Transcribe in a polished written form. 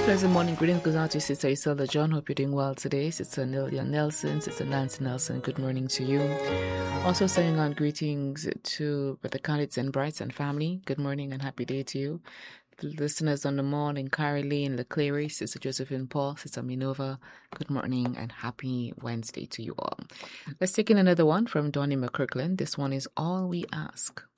Pleasant morning. Greetings goes out to Sister Iselda John. Hope you're doing well today. Sister Nelia Nelson, Sister Nancy Nelson, good morning to you. Also sending on greetings to Brother Khalid and Brights and family. Good morning and happy day to you. The listeners on the morning, Caroline, Leclerc, Sister Josephine Paul, Sister Minova, good morning and happy Wednesday to you all. Let's take in another one from Donnie McKirkland. This one is All We Ask.